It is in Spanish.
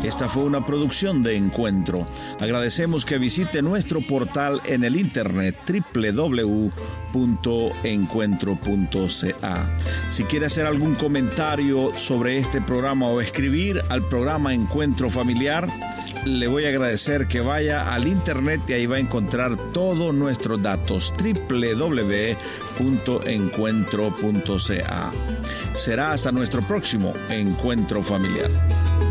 Esta fue una producción de Encuentro. Agradecemos que visite nuestro portal en el internet www.encuentro.ca. Si quiere hacer algún comentario sobre este programa o escribir al programa Encuentro Familiar, le voy a agradecer que vaya al internet y ahí va a encontrar todos nuestros datos, www.encuentro.ca. Será hasta nuestro próximo Encuentro Familiar.